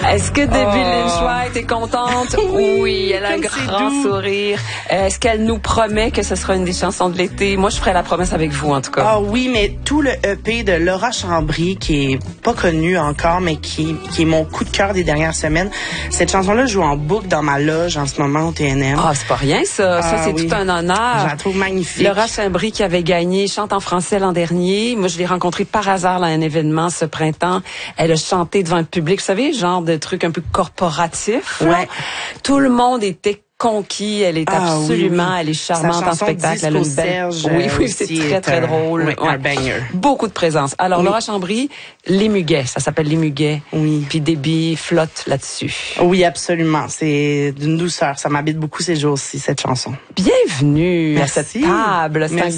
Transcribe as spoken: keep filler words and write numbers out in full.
Est-ce que Debbie Oh. Lynch White est contente? Oui, Oui, elle a un comme c'est grand doux. sourire. Est-ce qu'elle nous promet que ce sera une des chansons de l'été? Moi, je ferai la promesse avec vous, en tout cas. Ah oui, mais tout le E P de Laura Chambry, qui est pas connu encore, mais qui, qui est mon coup de cœur des dernières semaines. Cette chanson-là joue en boucle dans ma loge en ce moment au T N M. Ah, c'est pas rien, ça. Ça, Ah, c'est oui. tout un honneur. Je la trouve magnifique. Laura Chambry qui avait gagné Chante en français l'an dernier. Moi, je l'ai rencontrée par hasard là, à un événement ce printemps. Elle a chanté devant un public, vous savez, genre de truc un peu corporatif. là. Ouais. Tout le monde était conquis. Elle est Ah, absolument, oui, oui. elle est charmante Sa en chanson spectacle. Elle a une Disco belle... Serge, Oui, oui, euh, c'est aussi très, est très un- drôle. ouais, un banger. Beaucoup de présence. Alors, Oui. Laura Chambry, Les Muguets, ça s'appelle Les Muguets. Oui. Puis Debbie flotte là-dessus. Oui, absolument. C'est d'une douceur. Ça m'habite beaucoup ces jours-ci, cette chanson. Bienvenue Merci. à cette table. C'est un Merci.